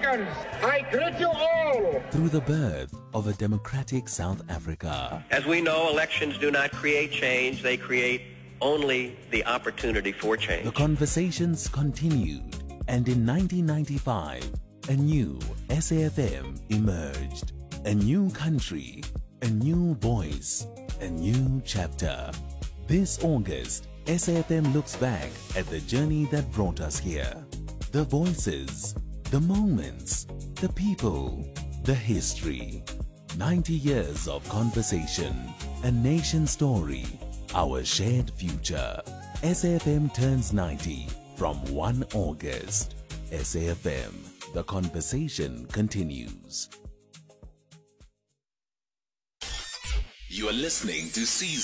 Africans, I greet you all. Through the birth of a democratic South Africa. As we know, elections do not create change, they create only the opportunity for change. The conversations continued, and in 1995, a new SAFM emerged. A new country, a new voice, a new chapter. This August, SAFM looks back at the journey that brought us here. The voices, the moments, the people, the history. 90 years of conversation, a nation story, our shared future. SAFM turns 90 from 1 August. SAFM, the conversation continues. You are listening to Caesar